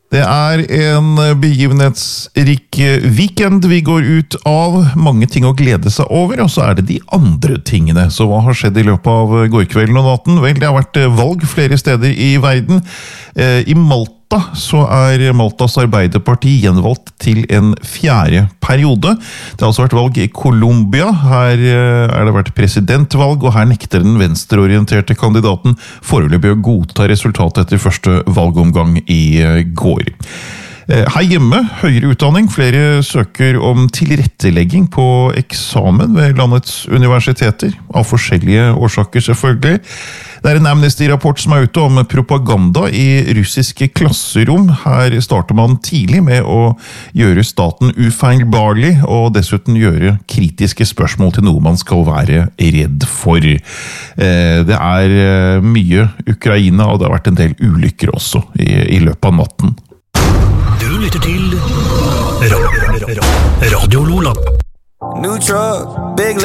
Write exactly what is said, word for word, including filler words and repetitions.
Det er en begivenhetsrik weekend vi går ut av, mange ting å glede seg over, og så er det de andre tingene. Så hva har skjedd i løpet av gårkvelden og natten? Vel, det har vært valg flere steder i verden. I Malta så er Maltas Arbeiderparti gjenvalgt til en fjerde periode. Det har altså vært valg i Colombia, her er det vært presidentvalg, og her nekter den venstreorienterte kandidaten foreløpig å godta resultatet etter første valgomgang i går. Her hjemme, høyere utdanning, flere søker om tilrettelegging på eksamen ved landets universiteter, av forskjellige årsaker selvfølgelig. Det er en Amnesty-rapport som er ute om propaganda i russiske klasserom. Her starter man tidlig med å gjøre staten ufeilbarlig, og dessuten gjøre kritiske spørsmål til noe man skal være redd for. Det er mye Ukraina, og det har vært en del ulykker også i, i løpet av natten. Du lytter til Radio Lola. New truck, big